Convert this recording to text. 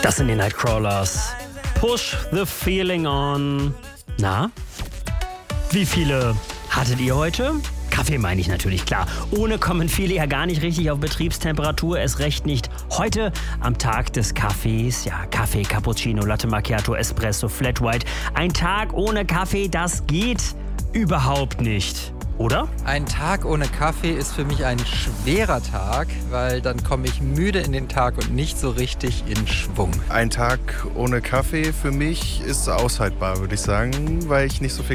Das sind die Nightcrawlers. Push the feeling on. Na? Wie viele hattet ihr heute? Kaffee meine ich natürlich, klar. Ohne kommen viele ja gar nicht richtig auf Betriebstemperatur, erst recht nicht heute am Tag des Kaffees. Ja, Kaffee, Cappuccino, Latte Macchiato, Espresso, Flat White. Ein Tag ohne Kaffee, das geht überhaupt nicht. Oder? Ein Tag ohne Kaffee ist für mich ein schwerer Tag, weil dann komme ich müde in den Tag und nicht so richtig in Schwung. Ein Tag ohne Kaffee für mich ist aushaltbar, würde ich sagen, weil ich nicht so viel